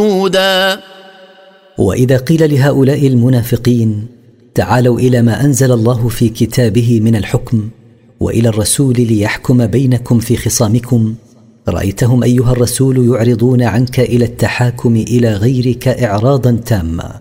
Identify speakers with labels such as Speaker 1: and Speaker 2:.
Speaker 1: وإذا قيل لهؤلاء المنافقين تعالوا إلى ما أنزل الله في كتابه من الحكم وإلى الرسول ليحكم بينكم في خصامكم، رأيتهم أيها الرسول يعرضون عنك إلى التحاكم إلى غيرك إعراضا تاما.